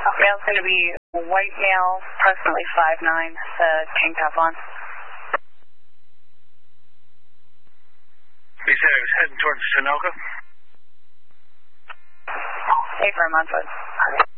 Male's going to be white male, approximately 5'9", tank top on. He said he was heading towards Sunoco. Hey, for a month.